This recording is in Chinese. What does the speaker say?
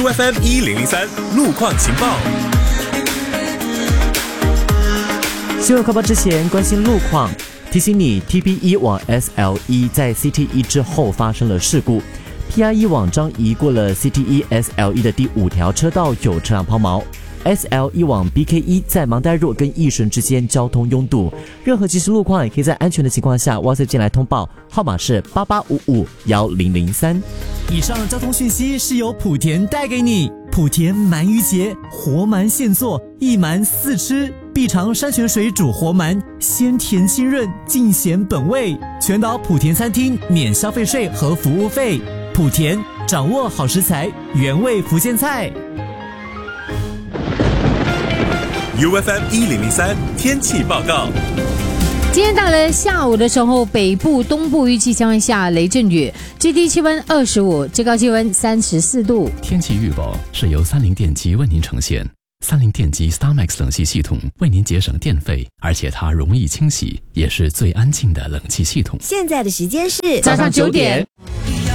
FM1003 路况情报。 新闻快报之前关心路况，提醒你 TP1 往 SL1 在 CT1 之后发生了事故， PR1 往张移过了 CT1 SL1 的第5条车道有车辆抛锚， SL1 往 BK1 在芒代路跟义顺之间交通拥堵。任何即时路况也可以在安全的情况下 WhatsApp 进来通报，号码是88551003。 以上交通讯息是由莆田带给你。莆田鳗鱼节，活鳗现做，一鳗4吃，必尝山泉水煮活鳗，鲜甜清润，尽显本味。全岛莆田餐厅免消费税和服务费。莆田掌握好食材，原味福建菜。 UFM1003 天气报告。 今天到了下午的时候，北部、东部预计将会下雷阵雨，最低气温25，最高气温34度。 天气预报是由30电机为您呈现。30电机 StarMax 冷气系统为您节省电费，而且它容易清洗，也是最安静的冷气系统。 现在的时间是早上9点。